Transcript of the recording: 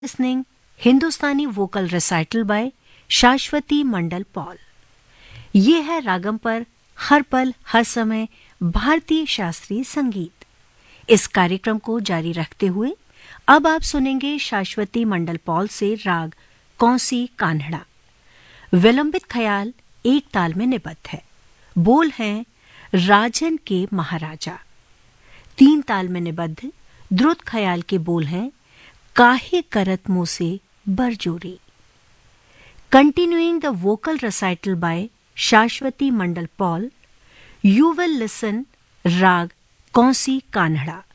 listening हिंदुस्तानी vocal recital bye शाश्वती मंडल Paul. ये है रागम पर हर पल हर समय भारतीय शास्त्रीय संगीत। इस कार्यक्रम को जारी रखते हुए अब आप सुनेंगे शाश्वती मंडल पॉल से राग कौंसी कान्हड़ा। विलंबित ख्याल एक ताल में निबद्ध है। बोल हैं राजन के महाराजा। तीन ताल में निबद्ध द्रुत ख्याल के बोल हैं काहे करत मोसे बरजोरी। Continuing the vocal recital by Shashwati Mandal Paul, you will listen Rag Kaunsi Kanhada.